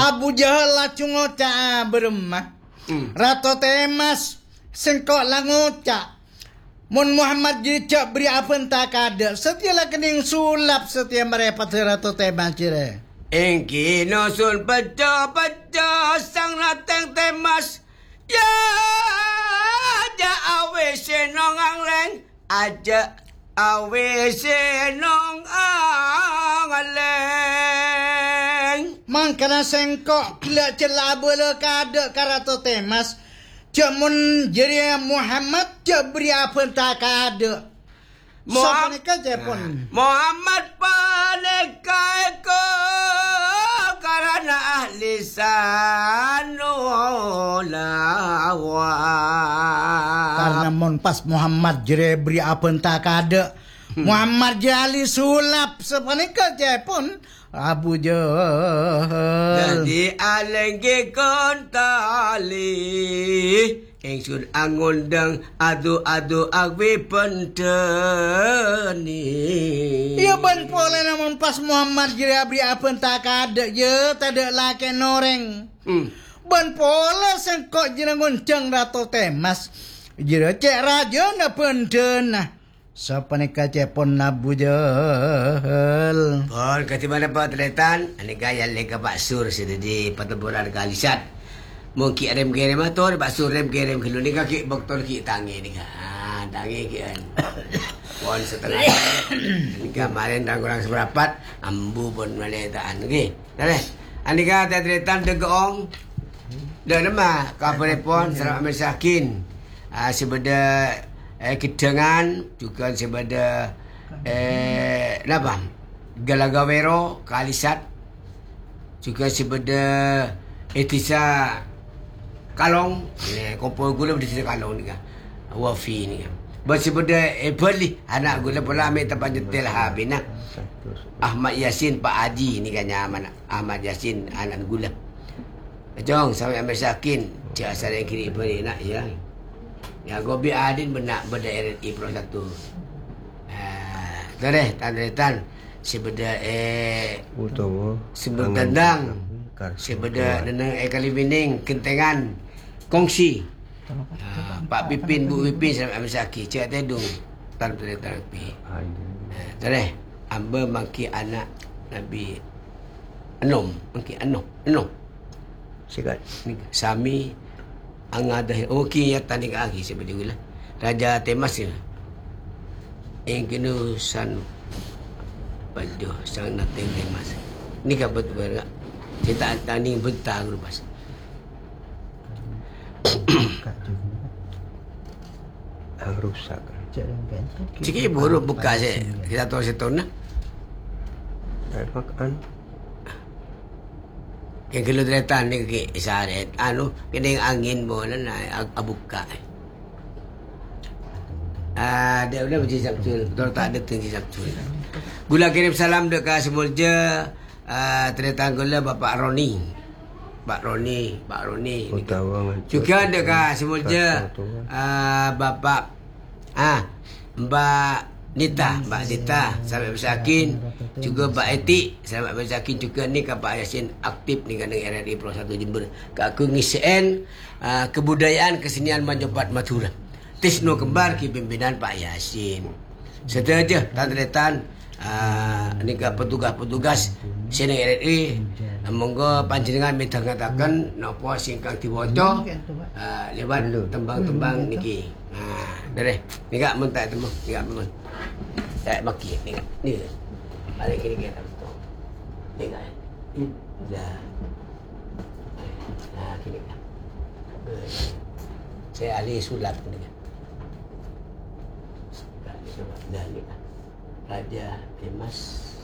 Abu Jahal lah cungoca beremah. Rato temas sengkok langoca. Mun Muhammad jicak beri apa entah kada. Setialah kening sulap setia merepat rato temas jire. Engki nosun pecah-pecah sang rateng temas. Ya aja awe senong angleng. Aja awe senong angleng. Mangkana sengkok kila celah bela kada karato temas. Cak mun jiri Muhammad cak beri apa entah kada. Muhammad panekai ko karena ahli sanulawa. Karena mon pas Muhammad jere beri apa entah kada. Muhammad jali sulap sepanika jepun Abu Jahal. Jadi alengge kontali ingsun angundang adu-adu agwi penteni. Ya ban pole namun pas Muhammad jere beri apa entah kada je tada laki noreng. Ban pole sengkok jere ngoncang rato temas. Jere cek raja na pentena. Siapa ni kacepon Abu Jahal? Pon ketimbang dapat terletan, ani gaya lega baksur sededi pertempuran Kalisat. Mungkin rem gerem ator baksur rem gerem kilo ni kaki doktor ki tangi ni kan. Tangi ki kan. Pon setengah. Ni kemarin dah kurang seperapat, ambu pon meletaan okey. Dah. Ani kata terletan degeong. Dah nama kabar pon Salam Amir Sakin. Sebeda Kidangan juga sebada apa Galagawero Kalisat juga sebada Etisa Kalong kompol gula Etisa Kalong ni kan Wafi ni kan bersebada Beli anak gula pula ambil tempat jetel habis Ahmad Yasin Pak Haji ni kan nyaman Ahmad Yasin anak gula jong sampai Amir Sakin cak asal yang kiri beri nak ya. Ya Gobi Adin benak beda RRI Pro 1. Tereh tandetan sebeda Utomo sebut tendang sebeda neneng kali bining kentengan kongsi. Pak Pipin Bu Pipin sama Amsaki cak tedung tan terapi. Tereh amba mangki anak Nabi Anom mangki Anom. Sikat Sami Angadah okey ya tanding lagi seperti gula. Raja Temas ni. Engkinu san padoh sang nateng Temas. Ni ka betul enggak? Kita tanding bentang lepas. Rusak. Ciki buruk buka saya. Kita tahu setona. Makan. Yang kalau terletak ni ke isaret, kena angin boleh na abuka. Dia udah berjaya sabtul, betul tak ada tinggi sabtul. Gula kirim salam dekat semulja, terletak gula Bapak Roni. Pak Roni. Juga dekat semulja, Bapak, Mbak Nita sampai bersakin juga Mbak Etik sampai bersakin juga ni Pak Yasin aktif ni kan dengan RRI Pro 1 Jember aku ngisian kebudayaan kesenian Manjopat Madura Tisno kembar ki pimpinan Pak Yasin setelah tantan ni ka petugas sini RRI monggo panjenengan minta ngatakan napa singkang diwoco lewat tembang-tembang niki dereh ni kak mentak tembang ni kak memang tak maki ni ada kira-kira betul ni kak dah kini kak saya alih sulap ni kak dah ni kak Raja Temas